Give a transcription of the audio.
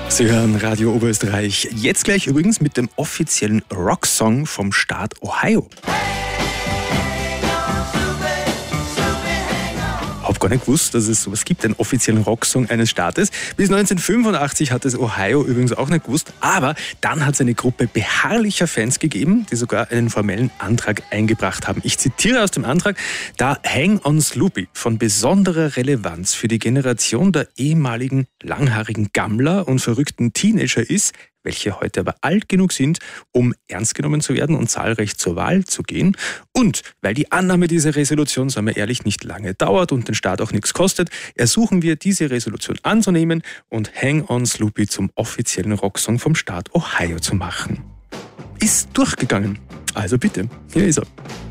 Sie hören Radio Oberösterreich. Jetzt gleich übrigens mit dem offiziellen Rocksong vom Staat Ohio. Ich habe gar nicht gewusst, dass es sowas gibt, einen offiziellen Rocksong eines Staates. Bis 1985 hat es Ohio übrigens auch nicht gewusst, aber dann hat es eine Gruppe beharrlicher Fans gegeben, die sogar einen formellen Antrag eingebracht haben. Ich zitiere aus dem Antrag: Da Hang on Sloopy von besonderer Relevanz für die Generation der ehemaligen langhaarigen Gammler und verrückten Teenager ist, welche heute aber alt genug sind, um ernst genommen zu werden und zahlreich zur Wahl zu gehen. Und weil die Annahme dieser Resolution, sagen wir ehrlich, nicht lange dauert und den Staat auch nichts kostet, ersuchen wir, diese Resolution anzunehmen und Hang on Sloopy zum offiziellen Rocksong vom Staat Ohio zu machen. Ist durchgegangen. Also bitte, hier ist er.